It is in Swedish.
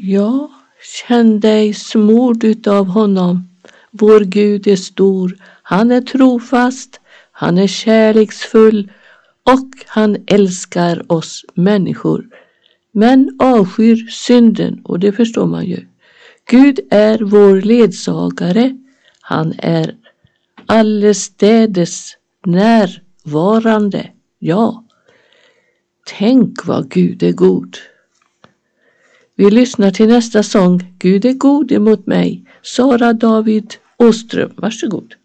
Ja, känn dig smord utav honom. Vår Gud är stor, han är trofast, han är kärleksfull och han älskar oss människor. Men avskyr synden, och det förstår man ju. Gud är vår ledsagare, han är allestädes närvarande. Ja, tänk vad Gud är god. Vi lyssnar till nästa sång, Gud är god emot mig. Sara David Åström, varsågod.